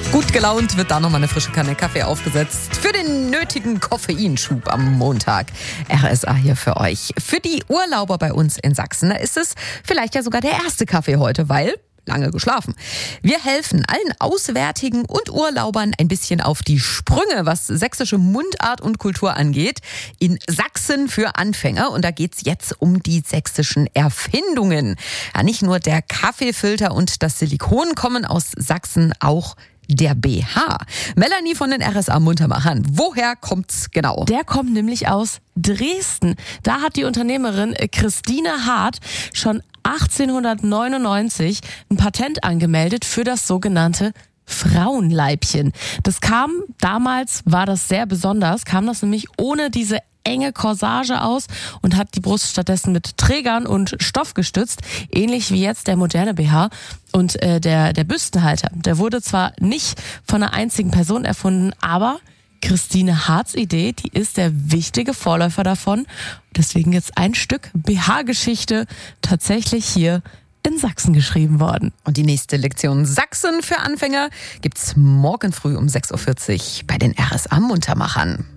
Gut gelaunt wird da nochmal eine frische Kanne Kaffee aufgesetzt. Für den nötigen Koffeinschub am Montag. RSA hier für euch. Für die Urlauber bei uns in Sachsen, da ist es vielleicht ja sogar der erste Kaffee heute, weil lange geschlafen. Wir helfen allen Auswärtigen und Urlaubern ein bisschen auf die Sprünge, was sächsische Mundart und Kultur angeht. In Sachsen für Anfänger. Und da geht's jetzt um die sächsischen Erfindungen. Ja, nicht nur der Kaffeefilter und das Silikon kommen aus Sachsen, auch der BH. Melanie von den RSA Muntermachern. Woher kommt's genau? Der kommt nämlich aus Dresden. Da hat die Unternehmerin Christine Hart schon 1899 ein Patent angemeldet für das sogenannte Frauenleibchen. Damals war das sehr besonders, kam das nämlich ohne diese enge Corsage aus und hat die Brust stattdessen mit Trägern und Stoff gestützt, ähnlich wie jetzt der moderne BH. Und der Büstenhalter, der wurde zwar nicht von einer einzigen Person erfunden, aber Christine Harts Idee, die ist der wichtige Vorläufer davon. Deswegen jetzt ein Stück BH-Geschichte tatsächlich hier in Sachsen geschrieben worden. Und die nächste Lektion Sachsen für Anfänger gibt's morgen früh um 6.40 Uhr bei den RSA Muntermachern.